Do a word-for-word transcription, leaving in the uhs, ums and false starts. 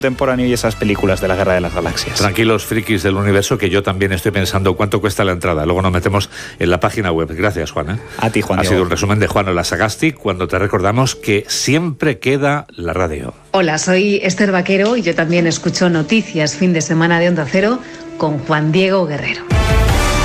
contemporáneo y esas películas de la Guerra de las Galaxias. Tranquilos, frikis del universo, que yo también estoy pensando cuánto cuesta la entrada. Luego nos metemos en la página web. Gracias, Juan. ¿eh? A ti, Juan Ha Diego. sido un resumen de Juan Olasagasti, cuando te recordamos que siempre queda la radio. Hola, soy Esther Vaquero y yo también escucho Noticias Fin de Semana de Onda Cero con Juan Diego Guerrero.